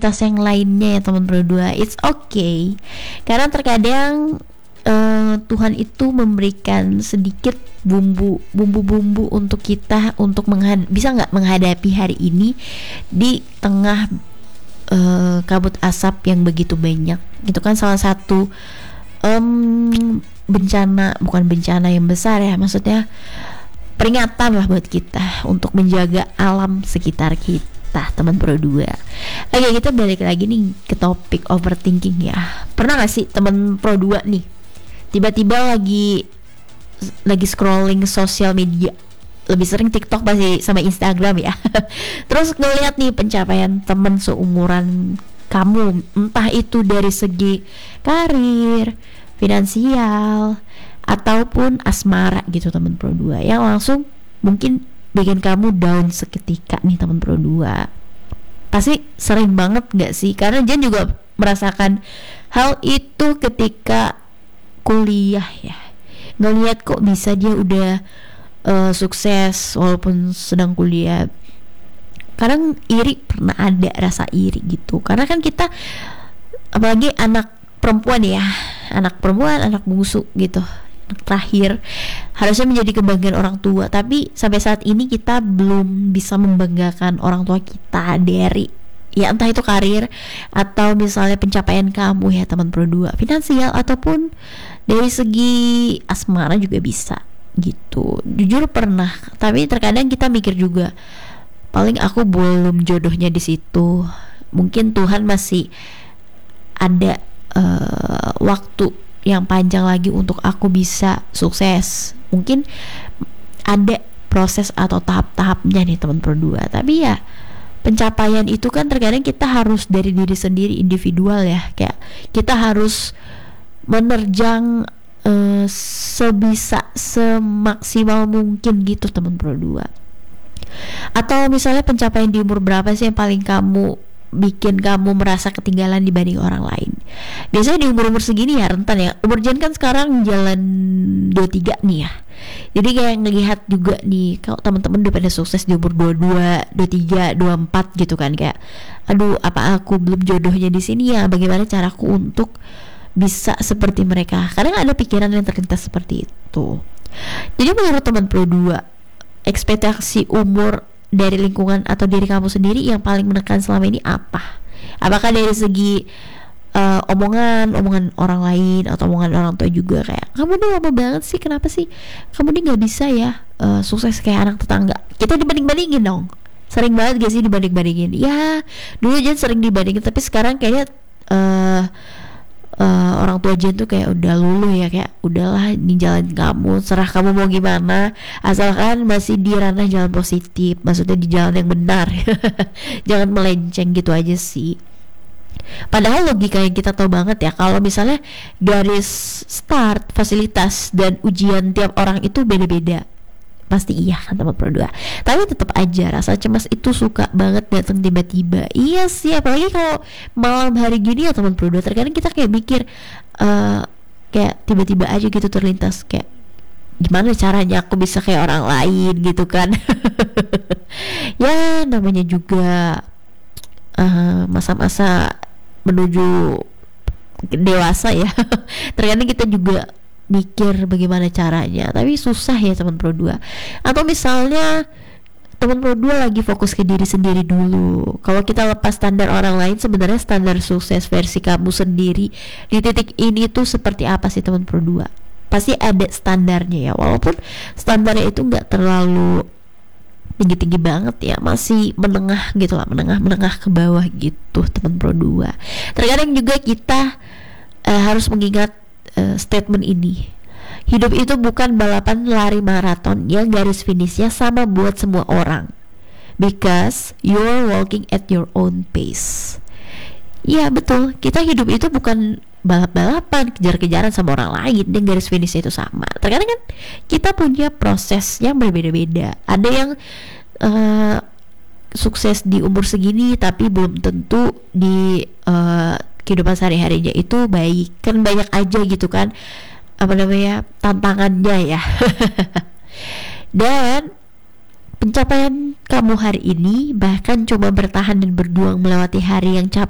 aktivitas yang lainnya ya teman berdua. It's okay, karena terkadang Tuhan itu memberikan sedikit bumbu-bumbu untuk kita untuk bisa nggak menghadapi hari ini di tengah kabut asap yang begitu banyak. Itu kan salah satu bukan bencana yang besar ya, maksudnya peringatan lah buat kita untuk menjaga alam sekitar kita, teman Pro 2. Oke, kita balik lagi nih ke topik overthinking ya. Pernah gak sih teman Pro 2 nih tiba-tiba lagi scrolling sosial media, lebih sering TikTok pasti sama Instagram ya. Terus ngeliat nih pencapaian teman seumuran kamu, entah itu dari segi karir, finansial, ataupun asmara gitu teman Pro 2, yang langsung mungkin bikin kamu down seketika nih teman Pro 2. Pasti sering banget gak sih? Karena Jen juga merasakan hal itu ketika kuliah ya. Ngeliat kok bisa dia udah sukses walaupun sedang kuliah. Kadang iri, pernah ada rasa iri gitu. Karena kan kita, apalagi anak perempuan ya, anak bungsu gitu, anak terakhir, harusnya menjadi kebanggaan orang tua. Tapi sampai saat ini kita belum bisa membanggakan orang tua kita dari, ya entah itu karir atau misalnya pencapaian kamu ya teman Pro 2, finansial ataupun dari segi asmara juga bisa gitu. Jujur pernah, tapi terkadang kita mikir juga, paling aku belum jodohnya di situ. Mungkin Tuhan masih ada waktu yang panjang lagi untuk aku bisa sukses. Mungkin ada proses atau tahap-tahapnya nih teman Pro 2. Tapi ya pencapaian itu kan terkadang kita harus dari diri sendiri, individual ya. Kayak kita harus menerjang semaksimal mungkin gitu teman Pro 2. Atau misalnya pencapaian di umur berapa sih yang paling bikin kamu merasa ketinggalan dibanding orang lain? Biasanya di umur-umur segini ya rentan ya. Umur Jen kan sekarang jalan 23 nih ya. Jadi kayak ngelihat juga nih, kalau teman-teman udah pada sukses di umur 22, 23, 24 gitu kan, kayak aduh, apa aku belum jodohnya di sini ya? Bagaimana caraku untuk bisa seperti mereka? Kadang ada pikiran yang terlintas seperti itu. Jadi menurut teman Pro 2, ekspektasi umur dari lingkungan atau diri kamu sendiri yang paling menekan selama ini apa? Apakah dari segi omongan orang lain atau omongan orang tua juga, kayak kamu nih lama banget sih, kenapa sih kamu nih nggak bisa ya sukses kayak anak tetangga? Kita dibanding-bandingin dong. Sering banget gak sih dibanding-bandingin? Ya dulu Jen sering dibandingin, tapi sekarang kayaknya orang tua Jen tuh kayak udah luluh ya, kayak udahlah, ini jalan kamu, serah kamu mau gimana, asalkan masih di ranah jalan positif, maksudnya di jalan yang benar. Jangan melenceng gitu aja sih. Padahal logika yang kita tahu banget ya, kalau misalnya garis start, fasilitas, dan ujian tiap orang itu beda-beda, pasti iya kan teman Pro 2. Tapi tetap aja rasa cemas itu suka banget datang tiba-tiba. Iya sih, apalagi kalau malam hari gini ya teman Pro 2. Terkadang kita kayak mikir kayak tiba-tiba aja gitu terlintas, kayak gimana caranya aku bisa kayak orang lain gitu kan. Ya namanya juga masa-masa menuju dewasa ya. Terkadang kita juga mikir bagaimana caranya, tapi susah ya teman Pro 2. Atau misalnya teman Pro 2 lagi fokus ke diri sendiri dulu. Kalau kita lepas standar orang lain, sebenarnya standar sukses versi kamu sendiri di titik ini tuh seperti apa sih teman Pro 2? Pasti ada standarnya ya, walaupun standarnya itu nggak terlalu tinggi-tinggi banget ya, masih menengah gitu lah, menengah ke bawah gitu teman Pro 2. Terkadang juga kita harus mengingat statement ini. Hidup itu bukan balapan lari maraton yang garis finishnya sama buat semua orang, because you're walking at your own pace. Ya betul, kita hidup itu bukan balap-balapan, kejar-kejaran sama orang lain dan garis finishnya itu sama. Terkadang kan kita punya proses yang berbeda-beda. Ada yang sukses di umur segini tapi belum tentu di kehidupan sehari-harinya itu baik. Kan banyak aja gitu kan, apa namanya, tantangannya ya. Dan pencapaian kamu hari ini bahkan coba bertahan dan berjuang melewati hari yang